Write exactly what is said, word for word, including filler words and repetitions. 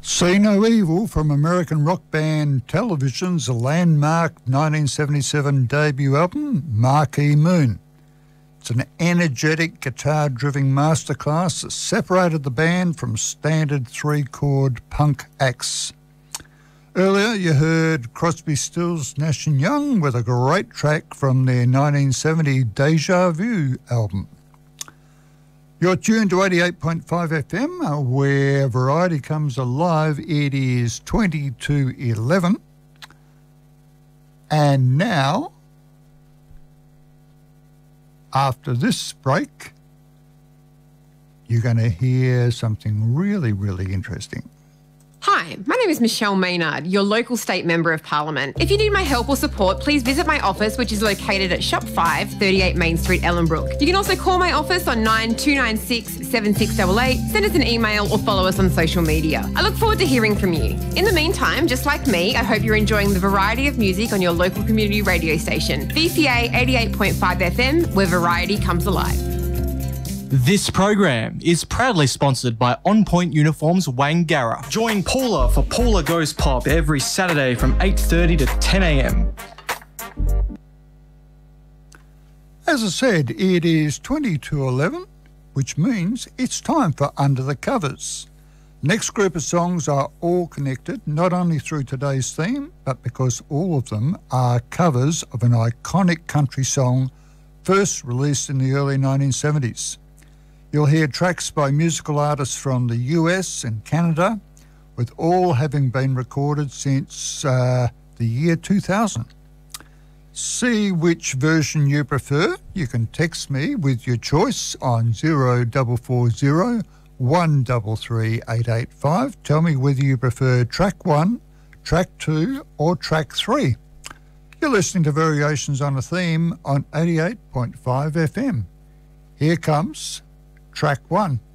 See No Evil from American rock band Television's landmark nineteen seventy-seven debut album, Marquee Moon. It's an energetic guitar-driven masterclass that separated the band from standard three-chord punk acts. Earlier you heard Crosby, Stills, Nash and Young with a great track from their nineteen seventy Deja Vu album. You're tuned to eighty-eight point five F M, where variety comes alive. It is twenty-two eleven. And now, after this break, you're going to hear something really, really interesting. Hi, my name is Michelle Maynard, your local state member of parliament. If you need my help or support, please visit my office, which is located at Shop five, thirty-eight Main Street, Ellenbrook. You can also call my office on nine two nine six, seven six eight eight, send us an email or follow us on social media. I look forward to hearing from you. In the meantime, just like me, I hope you're enjoying the variety of music on your local community radio station, V C A eighty-eight point five F M, where variety comes alive. This program is proudly sponsored by On Point Uniforms Wangara. Join Paula for Paula Goes Pop every Saturday from eight thirty to ten a m. As I said, it is twenty-two eleven, which means it's time for Under the Covers. Next group of songs are all connected, not only through today's theme, but because all of them are covers of an iconic country song first released in the early nineteen seventies. You'll hear tracks by musical artists from the U S and Canada, with all having been recorded since uh, the year two thousand. See which version you prefer. You can text me with your choice on zero four four zero, one three three, eight eight five. Tell me whether you prefer track one, track two, or track three. You're listening to Variations on a Theme on eighty-eight point five F M. Here comes track one.